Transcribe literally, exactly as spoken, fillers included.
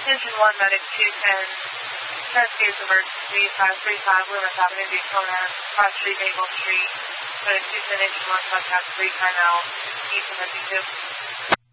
Engine one, medic two ten, Cascades emergency, five three five, Loomis Avenue, Daytona, Cross Street, Maple Street, medic two ten, engine one, contact three ten L, east of fifty-two.